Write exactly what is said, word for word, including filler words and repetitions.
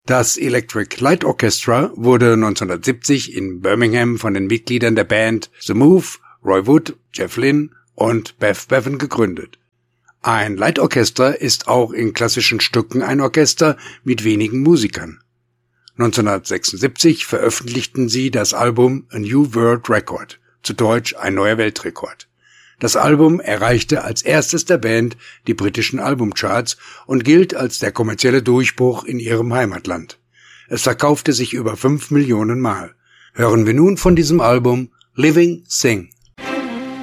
Das Electric Light Orchestra wurde neunzehnhundertsiebzig in Birmingham von den Mitgliedern der Band The Move, Roy Wood, Jeff Lynne und Bev Bevan gegründet. Ein Leitorchester ist auch in klassischen Stücken ein Orchester mit wenigen Musikern. neunzehnhundertsechsundsiebzig veröffentlichten sie das Album A New World Record, zu Deutsch ein neuer Weltrekord. Das Album erreichte als erstes der Band die britischen Albumcharts und gilt als der kommerzielle Durchbruch in ihrem Heimatland. Es verkaufte sich über fünf Millionen Mal. Hören wir nun von diesem Album Living Thing.